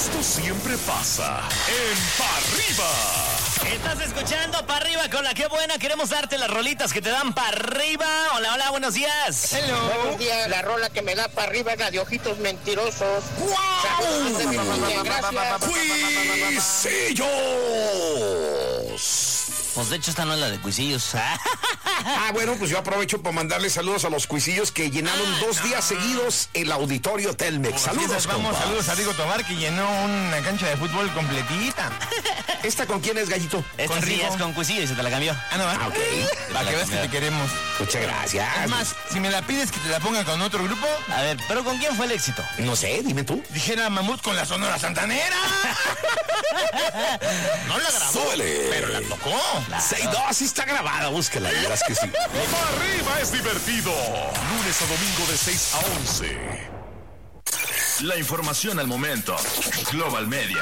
Esto siempre pasa en Pa' Arriba. Estás escuchando Pa' Arriba con La Qué Buena. Queremos darte las rolitas que te dan Pa' Arriba. Hola, hola, buenos días. Hello. Buenos días. La rola que me da Pa' Arriba es la de Ojitos Mentirosos. ¡Wow! Saludos de mi familia, gracias. ¡Cuisillos! Pues de hecho esta no es la de Cuisillos. Bueno, pues yo aprovecho para mandarle saludos a los cuisillos que llenaron 2 días seguidos el auditorio Telmex. Saludos, compa. Saludos a Rigo Tobar, que llenó una cancha de fútbol completita. ¿Esta con quién es, Gallito? Esta sí es con Cuisillos y se te la cambió. No, Ah, ok. para que veas que te queremos. Muchas gracias. Es más, si me la pides que te la ponga con otro grupo, A ver, ¿pero con quién fue el éxito? No sé, dime tú. dijera Mamut con la Sonora Santanera. No la grabó, ¡Súbele! pero la tocó. 6-2, sí está grabada, búsquela, y verás que sí. Pa' Arriba es divertido. Lunes a domingo de 6 a 11. La información al momento. Global Media.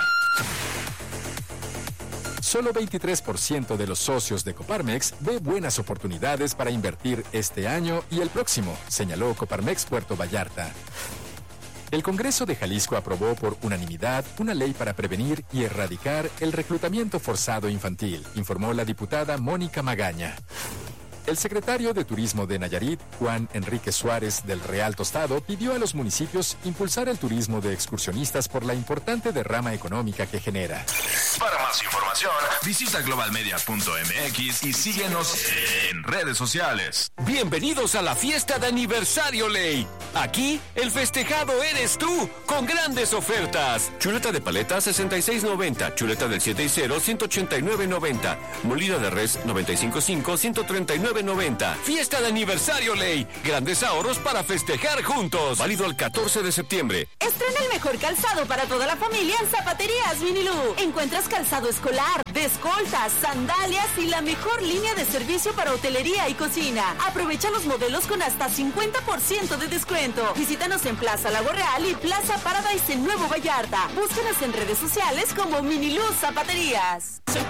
Solo 23% de los socios de Coparmex ve buenas oportunidades para invertir este año y el próximo, señaló Coparmex Puerto Vallarta. El Congreso de Jalisco aprobó por unanimidad una ley para prevenir y erradicar el reclutamiento forzado infantil, informó la diputada Mónica Magaña. El secretario de Turismo de Nayarit, Juan Enrique Suárez del Real Tostado, pidió a los municipios impulsar el turismo de excursionistas por la importante derrama económica que genera. Para más información, visita globalmedia.mx y síguenos en redes sociales. Bienvenidos a la fiesta de aniversario Ley. Aquí, el festejado eres tú, con grandes ofertas. Chuleta de paleta, 66.90. Chuleta del 7 y 0, 189.90. Molida de res, 95.5, 139.90. Fiesta de aniversario Ley. Grandes ahorros para festejar juntos. Válido el 14 de septiembre. Estrena el mejor calzado para toda la familia en Zapaterías Vinilú. Encuentras calzado escolar, de escoltas, sandalias y la mejor línea de servicio para hotelería y cocina. Aprovecha los modelos con hasta 50% de descuento. Visítanos en Plaza Lago Real y Plaza Paradise en Nuevo Vallarta. Búscanos en redes sociales como Vinilú Zapaterías. Soy